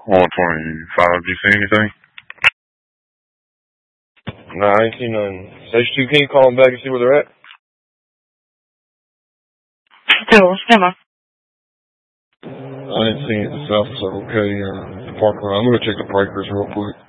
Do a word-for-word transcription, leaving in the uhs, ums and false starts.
one twenty-five, did you see anything? Nah, I ain't seen nothing. Station two, can you call them back and see where they're at? Still, Emma. I didn't see it. The south is okay. Uh, the parking lot. I'm going to check the breakers real quick.